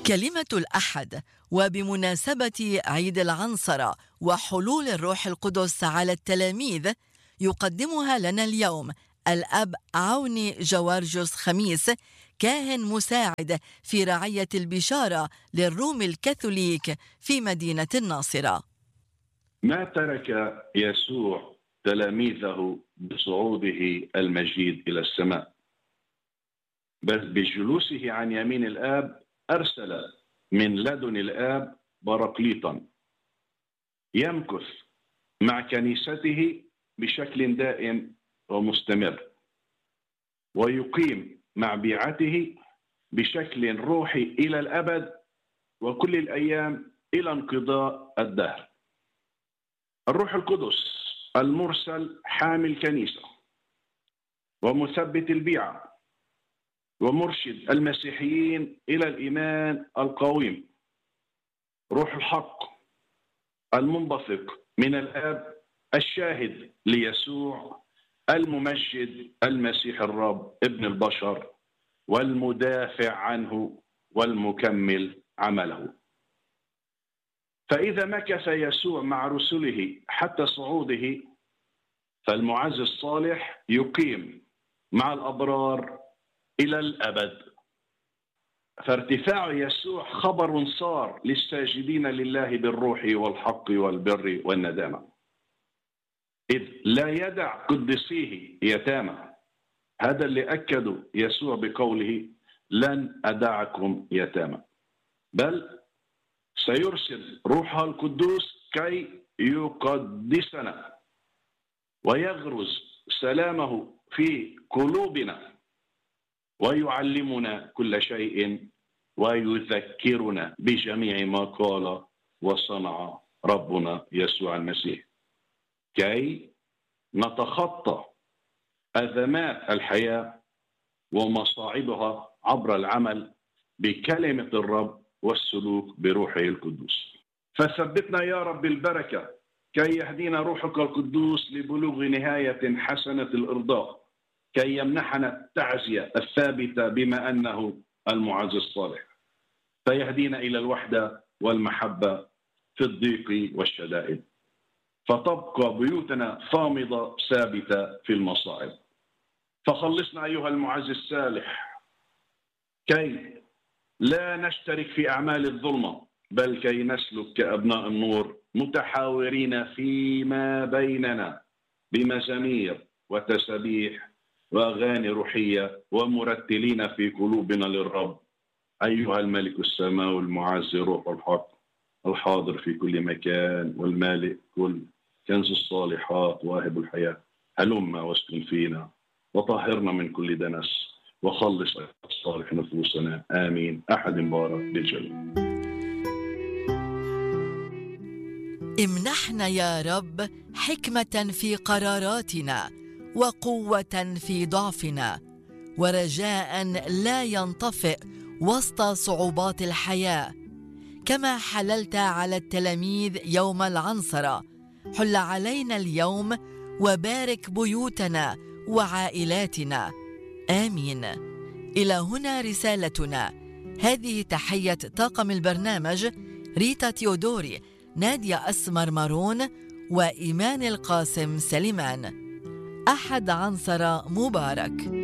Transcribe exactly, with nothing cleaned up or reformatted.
كلمة الأحد، وبمناسبة عيد العنصرة وحلول الروح القدس على التلاميذ، يقدمها لنا اليوم الأب عوني جوارجوس خميس، كاهن مساعد في رعية البشارة للروم الكاثوليك في مدينة الناصرة. ما ترك يسوع تلاميذه بصعوده المجيد إلى السماء، بل بجلوسه عن يمين الآب أرسل من لدن الآب بارقليطا يمكث مع كنيسته بشكل دائم ومستمر، ويقيم مع بيعته بشكل روحي إلى الأبد وكل الأيام إلى انقضاء الدهر. الروح القدس المرسل حامل الكنيسة ومثبت البيعة ومرشد المسيحيين إلى الإيمان القويم، روح الحق المنبثق من الآب الشاهد ليسوع الممجد المسيح الرب ابن البشر والمدافع عنه والمكمل عمله. فإذا مكث يسوع مع رسله حتى صعوده، فالمعز الصالح يقيم مع الأبرار إلى الأبد. فارتفاع يسوع خبر صار للساجدين لله بالروح والحق والبر والندامة، إذ لا يدع قدسيه يتامى. هذا اللي أكدوا يسوع بقوله لن أدعكم يتامى، بل سيرسل روحه القدوس كي يقدسنا ويغرس سلامه في قلوبنا ويعلمنا كل شيء ويذكرنا بجميع ما قال وصنع ربنا يسوع المسيح، كي نتخطى أزمات الحياة ومصاعبها عبر العمل بكلمة الرب والسلوك بروحه القدوس. فثبتنا يا رب البركة كي يهدينا روحك القدوس لبلوغ نهاية حسنة الإرضاء، كي يمنحنا التعزية الثابتة بما أنه المعز الصالح، فيهدينا إلى الوحدة والمحبة في الضيق والشدائد، فتبقى بيوتنا صامدة ثابتة في المصائب. فخلصنا أيها المعز الصالح كي لا نشترك في أعمال الظلمة، بل كي نسلك كأبناء النور متحاورين فيما بيننا بمزامير وتسبيح وأغاني روحية ومرتلين في قلوبنا للرب أيها الملك السماوي المعز روح الحق الحاضر في كل مكان والمالئ كل كنز الصالحات واهب الحياة، هلم واسكن فينا وطهرنا من كل دنس وخلص الصالح نفوسنا. آمين. أحد مبارك للجميع. امنحنا يا رب حكمة في قراراتنا وقوة في ضعفنا ورجاء لا ينطفئ وسط صعوبات الحياة، كما حللت على التلاميذ يوم العنصرة. حل علينا اليوم وبارك بيوتنا وعائلاتنا. آمين. إلى هنا رسالتنا. هذه تحية طاقم البرنامج: ريتا تيودوري، نادية أسمر مارون، وإيمان القاسم سليمان. أحد عنصرة مبارك.